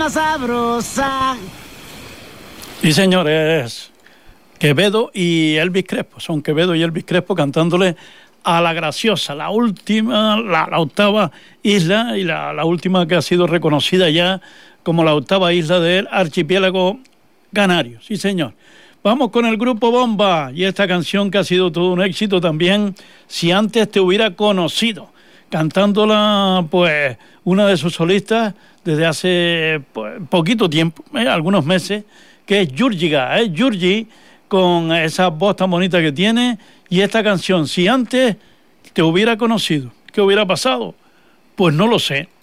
más sabrosa. Sí, señores. Quevedo y Elvis Crespo. Son Quevedo y Elvis Crespo cantándole a La Graciosa, la última, la octava isla y la última que ha sido reconocida ya como la octava isla del archipiélago canario. Sí, señor. Vamos con el grupo Bomba y esta canción que ha sido todo un éxito también, Si antes te hubiera conocido, cantándola pues una de sus solistas desde hace pues, poquito tiempo, algunos meses, que es Yurgiga, Yurgi, con esa voz tan bonita que tiene y esta canción, Si antes te hubiera conocido, ¿qué hubiera pasado? Pues no lo sé.